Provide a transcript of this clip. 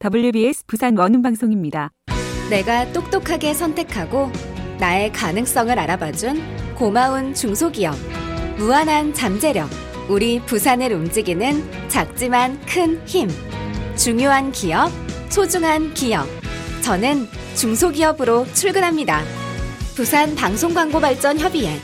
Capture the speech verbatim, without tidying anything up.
더블유비에스 부산 원음방송입니다. 내가 똑똑하게 선택하고 나의 가능성을 알아봐준 고마운 중소기업, 무한한 잠재력, 우리 부산을 움직이는 작지만 큰 힘. 중요한 기업, 소중한 기업. 저는 중소기업으로 출근합니다. 부산 방송광고발전협의회